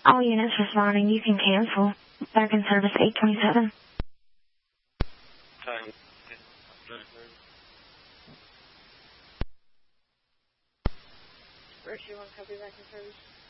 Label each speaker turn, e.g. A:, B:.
A: All units responding, you can cancel. Back in service 827.
B: First, you want to copy back in service?